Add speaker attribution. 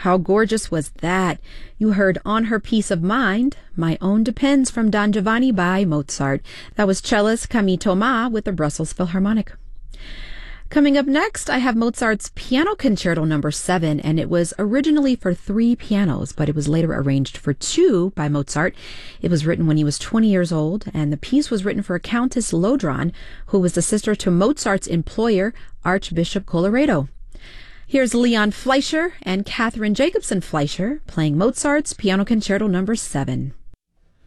Speaker 1: How gorgeous was that? You heard On Her Peace of Mind, My Own Depends from Don Giovanni by Mozart. That was cellist Camille Thomas with the Brussels Philharmonic. Coming up next, I have Mozart's Piano Concerto No. 7, and it was originally for 3 pianos, but it was later arranged for 2 by Mozart. It was written when he was 20 years old, and the piece was written for Countess Lodron, who was the sister to Mozart's employer, Archbishop Colloredo. Here's Leon Fleischer and Catherine Jacobson Fleischer playing Mozart's Piano Concerto No. 7.